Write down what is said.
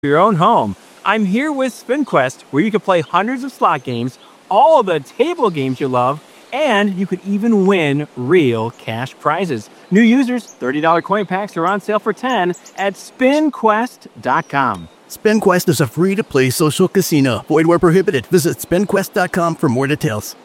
your own home. I'm here with SpinQuest, where you can play hundreds of slot games, all of the table games you love, and you could even win real cash prizes. New users, $30 coin packs are on sale for $10 at SpinQuest.com. SpinQuest is a free-to-play social casino. Void where prohibited. Visit SpinQuest.com for more details.